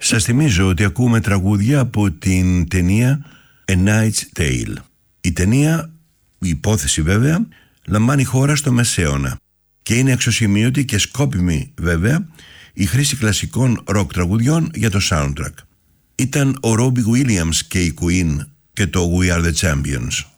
Σας θυμίζω ότι ακούμε τραγούδια από την ταινία A Knight's Tale. Η ταινία, η υπόθεση βέβαια, λαμβάνει χώρα στο Μεσαίωνα και είναι αξιοσημείωτη και σκόπιμη βέβαια η χρήση κλασικών ροκ τραγουδιών για το soundtrack. Ήταν ο Robbie Williams και η Queen και το We Are The Champions.